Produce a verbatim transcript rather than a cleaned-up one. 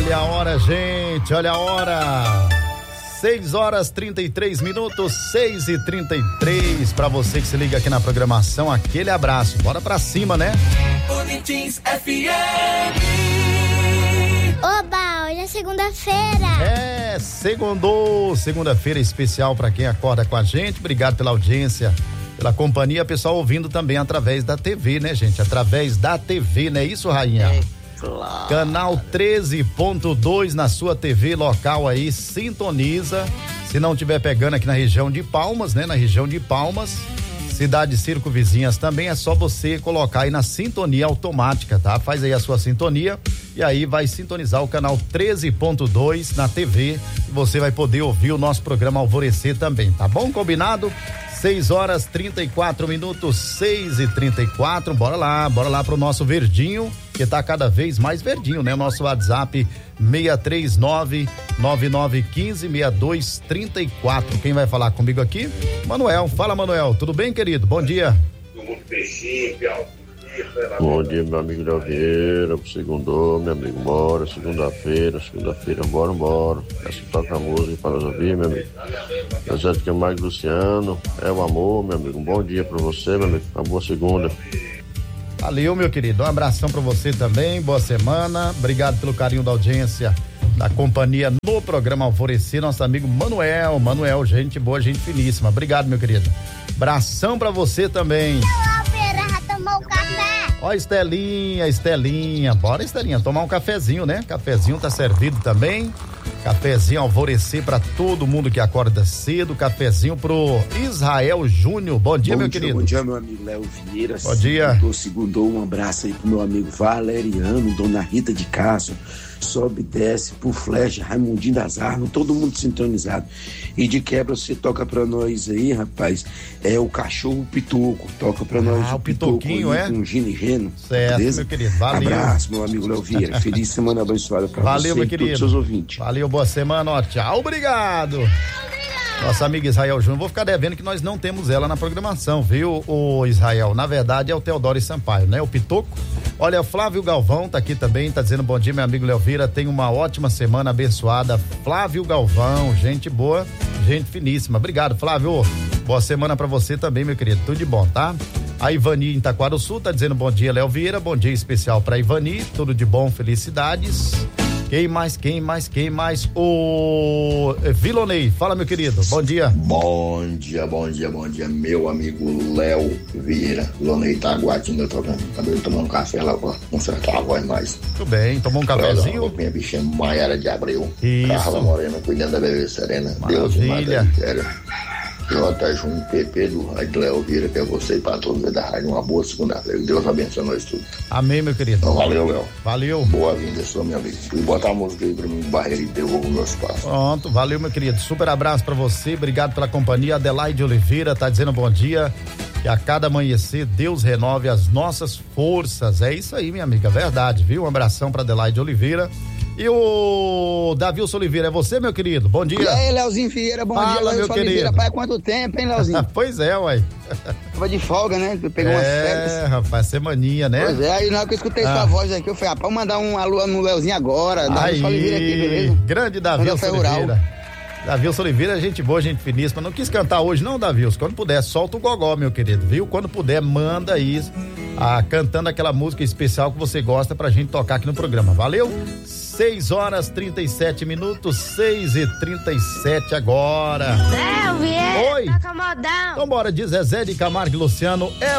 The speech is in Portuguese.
Olha a hora, gente, olha a hora. seis horas trinta e três minutos, seis e trinta e três. Pra você que se liga aqui na programação, aquele abraço. Bora pra cima, né? Bonitins F M. Oba, hoje é segunda-feira. É, segundou, segunda-feira especial pra quem acorda com a gente. Obrigado pela audiência, pela companhia, pessoal ouvindo também através da T V, né, gente? Através da T V, não é isso, Rainha? É, claro. Canal treze ponto dois na sua T V local aí, sintoniza. Se não tiver pegando aqui na região de Palmas, né? Na região de Palmas, cidade Circo Vizinhas também, é só você colocar aí na sintonia automática, tá? Faz aí a sua sintonia e aí vai sintonizar o canal treze ponto dois na T V e você vai poder ouvir o nosso programa Alvorecer também, tá bom? Combinado? seis horas trinta e quatro minutos, seis e trinta e quatro. Bora lá, bora lá pro nosso verdinho, que tá cada vez mais verdinho, né? Nosso WhatsApp seis três nove, nove nove um cinco, seis dois três quatro. Quem vai falar comigo aqui? Manuel. Fala, Manuel. Tudo bem, querido? Bom dia. Bom dia, meu amigo Léo Vieira, segundou, meu amigo, bora, segunda-feira, segunda-feira, bora, bora. Essa toca a música para nós ouvir, meu amigo. Eu sei que é mais Luciano, é o amor, meu amigo. Um bom dia pra você, meu amigo. Uma boa segunda. Valeu, meu querido. Um abração pra você também, boa semana. Obrigado pelo carinho da audiência, da companhia no programa Alvorecer, nosso amigo Manuel. Manuel, gente boa, gente finíssima. Obrigado, meu querido. Abração pra você também. Tomou café. Ó, Estelinha, Estelinha, bora, Estelinha, tomar um cafezinho, né? Cafezinho tá servido também. Cafezinho Alvorecer pra todo mundo que acorda cedo. Cafezinho pro Israel Júnior. Bom dia, bom meu dia, querido. Bom dia, meu amigo Léo Vieira. Bom dia. Segundou, um abraço aí pro meu amigo Valeriano, Dona Rita de Castro. Sobe e desce pro Flecha, Raimundinho das Armas, todo mundo sintonizado. E de quebra você toca pra nós aí, rapaz, é o Cachorro Pitoco, toca pra nós. Ah, o Pitoquinho, aí, é? Com Gino e Reno. Certo, beleza? meu querido, valeu. Abraço, meu amigo Léo Vieira, feliz semana abençoada pra valeu, você meu e querido. todos os seus ouvintes. Valeu, boa semana, ó, tchau, obrigado. Nossa amiga Israel Júnior, vou ficar devendo que nós não temos ela na programação, viu, o Israel? Na verdade é o Teodoro Sampaio, né? O Pitoco. Olha, o Flávio Galvão tá aqui também, tá dizendo bom dia, meu amigo Léo Vieira, tenha uma ótima semana abençoada. Flávio Galvão, gente boa, gente finíssima. Obrigado, Flávio. Boa semana pra você também, meu querido. Tudo de bom, tá? A Ivani em Taquaruçu tá dizendo bom dia, Léo Vieira. Bom dia especial pra Ivani. Tudo de bom, felicidades. Quem mais, quem mais, quem mais? O Vilonei, fala, meu querido, bom dia. Bom dia, bom dia, bom dia, meu amigo Léo Vieira. Vilonei tá aguardando, eu tô também tomando um café lá pra consertar a voz mais. Tudo bem, tomou um cafezinho? Olha, minha bichinha Maiara de Abreu. Isso. Carla Morena, cuidando da bebê Serena. Maravilha. Deus, J. Júnior, P P do Rádio Léo Vieira, que é você e para todos da rádio. Uma boa segunda-feira. Deus abençoe nós tudo. Amém, meu querido. Então, valeu, Léo. Valeu. Boa vinda, sua minha amiga. E bota a música aí pra mim, Barreira e devolvo o meu espaço. Pronto, valeu, meu querido. Super abraço pra você. Obrigado pela companhia. Adelaide Oliveira tá dizendo bom dia. Que a cada amanhecer Deus renove as nossas forças. É isso aí, minha amiga. Verdade, viu? Um abração pra Adelaide Oliveira. E o Davilson Oliveira, é você, meu querido? Bom dia. E aí, Leozinho Vieira, bom Fala, dia, Leozinho meu querido. Vieira. Pai, quanto tempo, hein, Leozinho? Pois é, uai. Tava de folga, né? Pegou é, umas férias. É, rapaz, semaninha, né? Pois é, aí na hora que eu escutei ah. sua voz aqui, eu falei, ah, pode mandar um alô no Leozinho agora. Davilson Oliveira aqui, beleza? Grande Davilson Oliveira. Davilson Oliveira, gente boa, gente finíssima. Não quis cantar hoje, não, Davilson. Quando puder, solta o gogó, meu querido, viu? Quando puder, manda isso, ah, cantando aquela música especial que você gosta pra gente tocar aqui no programa. Valeu? seis horas trinta e sete minutos, seis e trinta e sete agora. Léo Vieira, oi. toca modão. Então bora, de Zezé de Camargo e Luciano. É